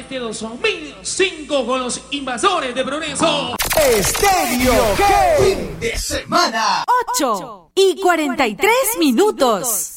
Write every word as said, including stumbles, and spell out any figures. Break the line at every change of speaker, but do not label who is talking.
este dos mil cinco con los Invasores de Progreso.
Estéreo G. Fin de semana.
ocho y cuarenta y tres minutos.